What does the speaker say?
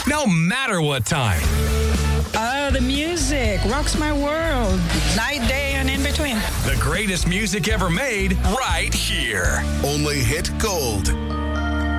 no matter what time. The music rocks my world. Night, day, and in between. The greatest music ever made right here. Only Hit Gold.